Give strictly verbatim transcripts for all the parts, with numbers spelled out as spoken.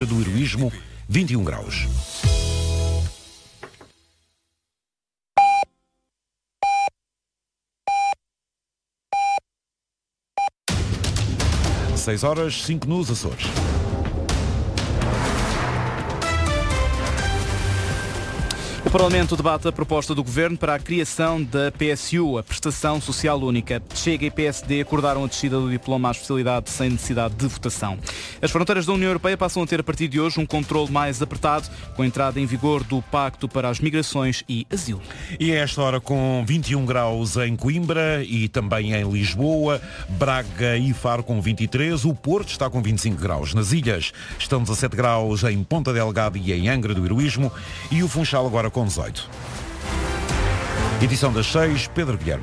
do Heroísmo, vinte e um graus. seis horas, cinco nos Açores. O Parlamento debate a proposta do Governo para a criação da P S U, a Prestação Social Única. Chega e P S D acordaram a descida do diploma à especialidade sem necessidade de votação. As fronteiras da União Europeia passam a ter a partir de hoje um controle mais apertado, com a entrada em vigor do Pacto para as Migrações e Asilo. E a esta hora com vinte e um graus em Coimbra e também em Lisboa, Braga e Faro com vinte e três, o Porto está com vinte e cinco graus. Nas ilhas estão dezassete graus em Ponta Delgada e em Angra do Heroísmo e o Funchal agora com dezoito. Edição das seis, Pedro Guilherme.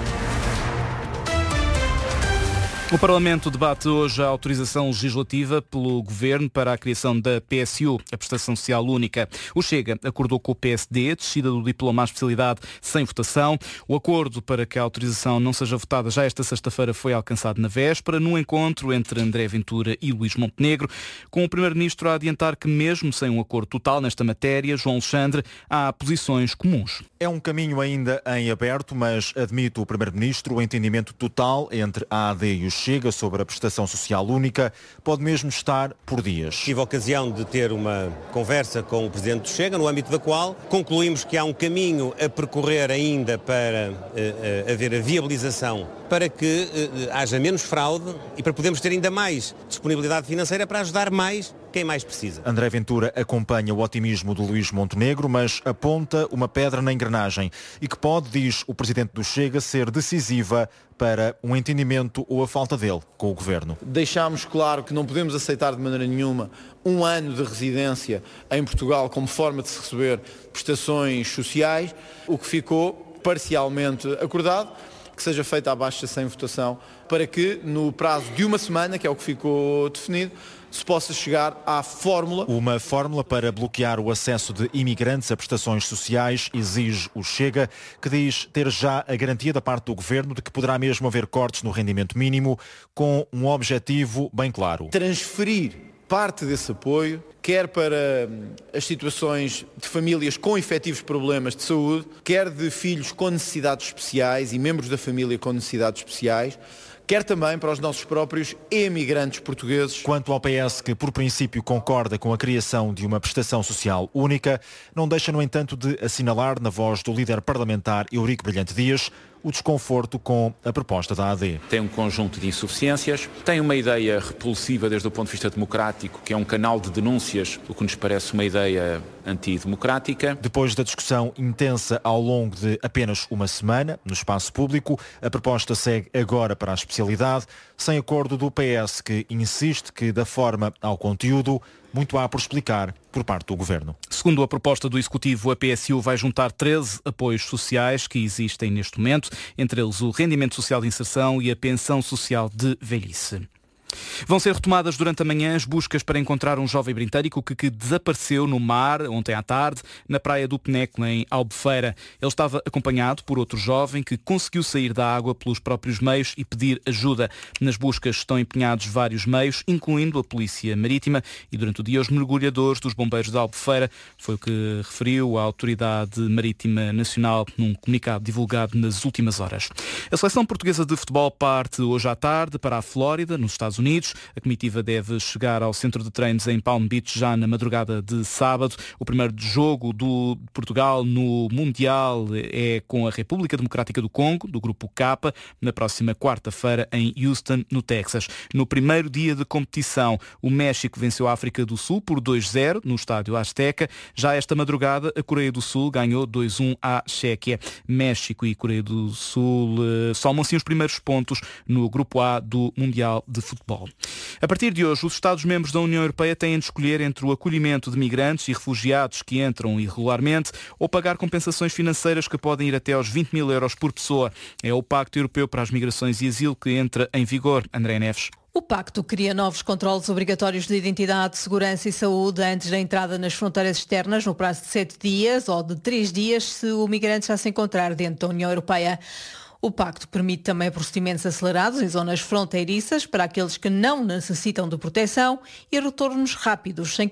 O Parlamento debate hoje a autorização legislativa pelo Governo para a criação da P S U, a Prestação Social Única. O Chega acordou com o P S D a descida do diploma à especialidade sem votação. O acordo para que a autorização não seja votada já esta sexta-feira foi alcançado na véspera, num encontro entre André Ventura e Luís Montenegro, com o Primeiro-Ministro a adiantar que, mesmo sem um acordo total nesta matéria, João Alexandre, há posições comuns. É um caminho ainda em aberto, mas admite o Primeiro-Ministro o entendimento total entre a A D e o Chega sobre a Prestação Social Única pode mesmo estar por dias. Tive a ocasião de ter uma conversa com o Presidente do Chega, no âmbito da qual concluímos que há um caminho a percorrer ainda para uh, uh, haver a viabilização, para que uh, haja menos fraude e para podermos ter ainda mais disponibilidade financeira para ajudar mais quem mais precisa. André Ventura acompanha o otimismo do Luís Montenegro, mas aponta uma pedra na engrenagem e que pode, diz o Presidente do Chega, ser decisiva para um entendimento ou a falta dele com o Governo. Deixámos claro que não podemos aceitar de maneira nenhuma um ano de residência em Portugal como forma de se receber prestações sociais, o que ficou parcialmente acordado, que seja feita a baixa sem votação, para que no prazo de uma semana, que é o que ficou definido, se possa chegar à fórmula. Uma fórmula para bloquear o acesso de imigrantes a prestações sociais, exige o Chega, que diz ter já a garantia da parte do Governo de que poderá mesmo haver cortes no rendimento mínimo, com um objetivo bem claro. Transferir parte desse apoio, quer para as situações de famílias com efetivos problemas de saúde, quer de filhos com necessidades especiais e membros da família com necessidades especiais, quer também para os nossos próprios emigrantes portugueses. Quanto ao P S, que por princípio concorda com a criação de uma prestação social única, não deixa, no entanto, de assinalar na voz do líder parlamentar Eurico Brilhante Dias o desconforto com a proposta da A D. Tem um conjunto de insuficiências, tem uma ideia repulsiva desde o ponto de vista democrático, que é um canal de denúncias, o que nos parece uma ideia antidemocrática. Depois da discussão intensa ao longo de apenas uma semana, no espaço público, a proposta segue agora para a especialidade, sem acordo do P S, que insiste que, da forma ao conteúdo, muito há por explicar por parte do Governo. Segundo a proposta do Executivo, a P S U vai juntar treze apoios sociais que existem neste momento, entre eles o Rendimento Social de Inserção e a Pensão Social de Velhice. Vão ser retomadas durante a manhã as buscas para encontrar um jovem britânico que, que desapareceu no mar ontem à tarde, na praia do Peneco, em Albufeira. Ele estava acompanhado por outro jovem que conseguiu sair da água pelos próprios meios e pedir ajuda. Nas buscas estão empenhados vários meios, incluindo a Polícia Marítima, e durante o dia os mergulhadores dos bombeiros de Albufeira, foi o que referiu a Autoridade Marítima Nacional num comunicado divulgado nas últimas horas. A seleção portuguesa de futebol parte hoje à tarde para a Flórida, nos Estados Unidos. A comitiva deve chegar ao centro de treinos em Palm Beach já na madrugada de sábado. O primeiro jogo do Portugal no Mundial é com a República Democrática do Congo, do Grupo K, na próxima quarta-feira em Houston, no Texas. No primeiro dia de competição, o México venceu a África do Sul por dois zero no estádio Azteca. Já esta madrugada, a Coreia do Sul ganhou dois um à Chequia. México e Coreia do Sul uh, somam-se os primeiros pontos no Grupo A do Mundial de Futebol. A partir de hoje, os Estados-membros da União Europeia têm de escolher entre o acolhimento de migrantes e refugiados que entram irregularmente ou pagar compensações financeiras que podem ir até aos vinte mil euros por pessoa. É o Pacto Europeu para as Migrações e Asilo que entra em vigor. André Neves. O pacto cria novos controlos obrigatórios de identidade, segurança e saúde antes da entrada nas fronteiras externas no prazo de sete dias ou de três dias se o migrante já se encontrar dentro da União Europeia. O pacto permite também procedimentos acelerados em zonas fronteiriças para aqueles que não necessitam de proteção e retornos rápidos, sem